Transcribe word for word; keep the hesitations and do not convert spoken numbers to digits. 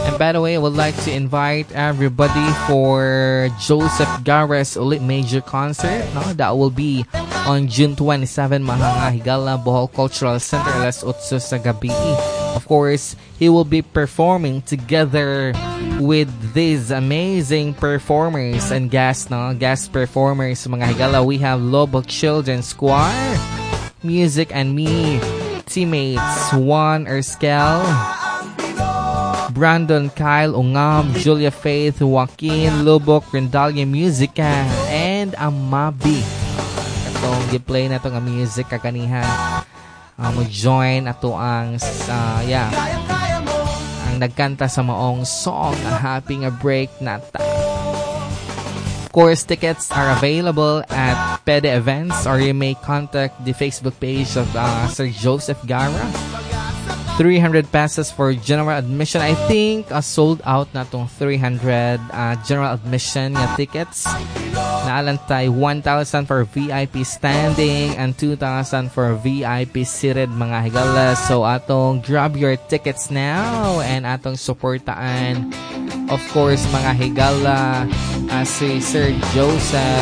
And by the way, I would like to invite everybody for Joseph Garra's Ulit Major Concert. No? That will be on June twenty-seventh, mga Higala, Bohol Cultural Center, alas otso sa gabi. Of course, he will be performing together with these amazing performers and guest, no? Guest performers, mga Higala. We have Lobok Children's Choir, Music and Me, teammates Juan Erskel, Brandon Kyle Ungam, Julia Faith, Joaquin, Lubok, Rendalia Musica, and Amabi. Itong gi-play na itong music kakanihan. Uh, Mo-join ato ang, uh, yeah, ang nagkanta sa maong song na Having a Break Nata. Of course, tickets are available at Pede Events, or you may contact the Facebook page of uh, Sir Joseph Garra. three hundred pesos for general admission. I think uh, sold out na tong three hundred uh, general admission nga tickets. Naalantay one thousand for V I P standing and two thousand for V I P seated, mga Higala. So atong grab your tickets now and atong supportaan, of course, mga Higala, uh, si Sir Joseph